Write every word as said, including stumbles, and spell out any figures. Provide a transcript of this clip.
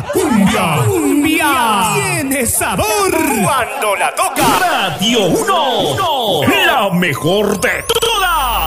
Cumbia, cumbia, tiene sabor cuando la toca Radio uno, la mejor de todas.